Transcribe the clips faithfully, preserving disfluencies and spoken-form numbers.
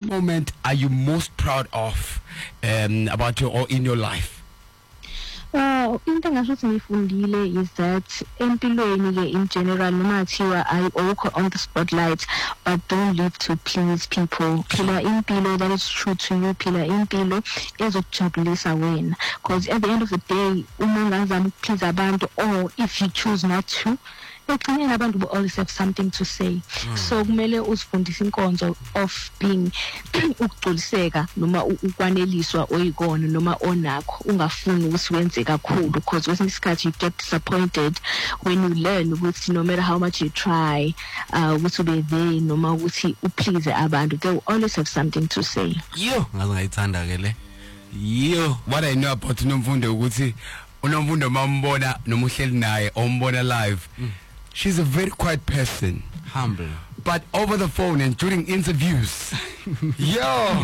moment are you most proud of um, about your or in your life? Uh, into engasho ukuthi ngifundile is that empilweni ke in general noma thiwa ayikho on the spotlight, but don't live to please people. Phila impilo that is true to you, phila impilo ezokujabulisa wena, because at the end of the day uma ungazama ukuplease abantu, or if you choose not to, ekugcineni abantu will always have something to say. Mm. So kumele uzifundise inkonzo of being ukugculiseka noma ukwaneliswa oyikona noma onakho, ungafuni ukuthi wenze kakhulu, because kwesinye isikhathi you get disappointed when you learn ukuthi no matter how much you try uh ukuthi ube there noma ukuthi uplease abantu, they will always have something to say. Yo ngaze ngayithanda ke le. Yo What I know about uNomfundo ukuthi uNomfundo mambona noma uhleli naye ombona live, mm. she's a very quiet person, humble, but over the phone and during interviews, yo,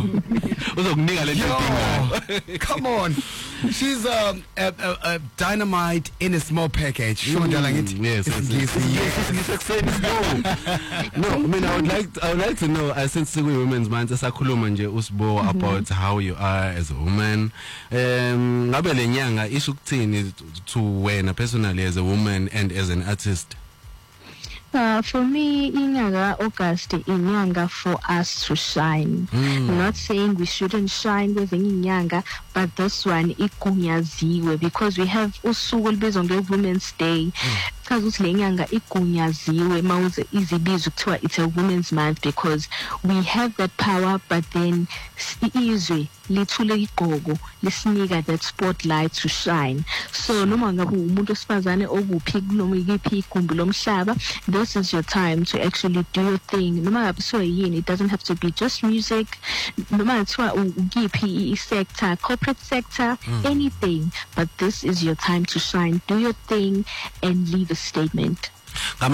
yo, come on, she's um, a, a, a dynamite in a small package. Mm, yes, yes, yes, yes, yes, no, no. I mean, I would like, to, I would like to know. Uh, since we Women's Month, sakhuluma nje usbo about how you are as a woman. Um, ngabe le nyanga ishukuthini to wena personally as a woman and as an artist? Uh, for me, inyanga August, inyanga for us to shine. Mm. I'm not saying we shouldn't shine with inyanga, but this one igunyaziwe, because we have usuku based on the Women's Day. Because mm. usilenyanga igunyaziwe mawuze izibizo kuthiwa it's a Women's Month, because we have that power, but then izwe lithule igqoko lisinika that spotlight to shine. So noma ngabe umuntu osifazane okuphi noma ikuphi igumbi lomhlaba, this is your time to actually do your thing. Noma ngabe so yini, it doesn't have to be just music, noma kuthiwa ukuphi i-sector, corporate sector, mm. anything, but this is your time to shine. Do your thing and leave a statement. so,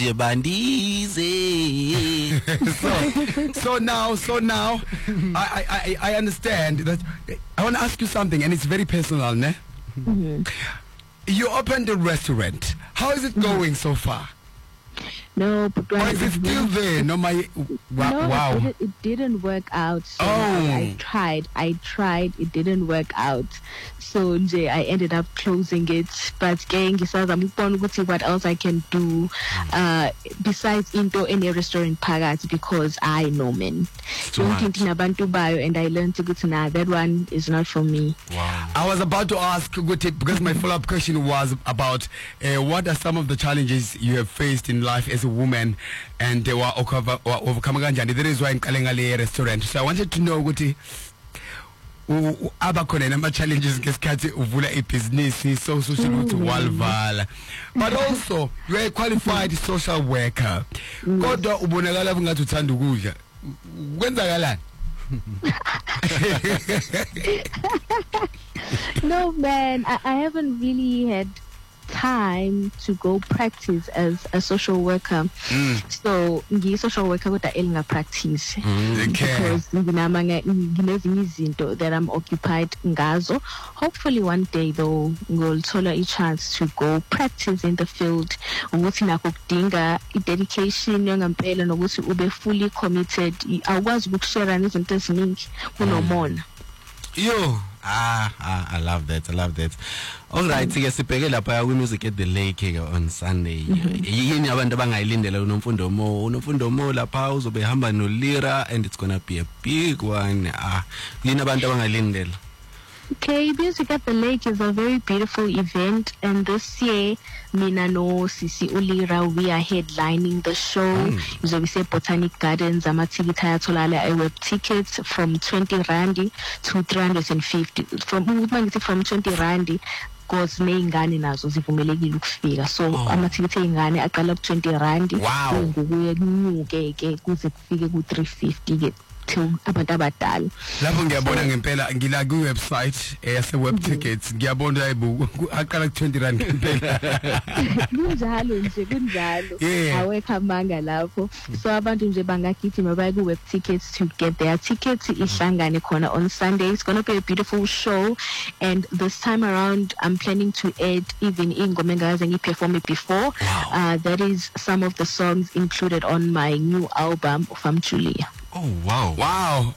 so now, so now, I, I, I understand that. I want to ask you something, and it's very personal, ne? Mm-hmm. You opened a restaurant. How is it going so far? No, but or is it still there? No, my wow. No, wow. It, it didn't work out. So oh. I tried. I tried. It didn't work out. So I ended up closing it. But gang, what else I can do uh, besides into any restaurant pagat, because I know men. And I learned to go to nah, that one is not for me. Wow. I was about to ask because my follow-up question was about uh, what are some of the challenges you have faced in life as a woman, and they were overcoming. That is why in Kalengale restaurant. So I wanted to know what abakhona nama challenges ngesikhathi uvula ibhizinisi, so social ukuthi walvala, but also you are a qualified social worker, kodwa ubonakala ungathi uthanda ukudla, kwenzakalani? No man, I, I haven't really had time to go practice as a social worker. Mm. So ngi social worker kodwa elinga practice mm. because nginamanga nginezinye izinto that I'm occupied ngazo. Hopefully one day though ngolithola a chance to go practice in the field, ukuthi nakho kudinga i-dedication yangempela nokuthi ube fully committed, awukwazi ukushare izinto eziningi kunomona. Yo, ah, ah, I love that, I love that. All right, sike sibheke lapha ku Music at the Lake on Sunday. Yini abantu abangayilindela uNomfundo Mo, uNomfundo Mo lapha uzobe hamba no Lira, and it's gonna be a big one. Ah, yini abantu abangayilindela? Okay, Music at the Lake is a very beautiful event, and this year, Mina no Sisi Ulira, we are headlining the show. Mm. So we say Botanic Gardens, amatikiti ayatholala a web tickets from twenty randi to three hundred fifty. From from twenty randi. Because neingane nazo zivumelekile ukufika, so oh. amatikiti eingane aqala ku twenty randi. Wow. Kuye kunyuke ke kuze kufike ku three fifty ke abantu abadala. Lapho ngiyabona ngempela ngila ku website yase web tickets, ngiyabona ayibu aqala ku twenty rand ngempela. Kunjalo nje kunjalo. Awekho manga lapho. So abantu nje bangagijima baye ku web tickets to get their tickets. Ihlangane khona on Sunday. It's going to be a beautiful show, and this time around I'm planning to add even ingoma engaze ngiperform it before. Wow. Uh, that is some of the songs included on my new album, From Julia. Oh wow. Wow.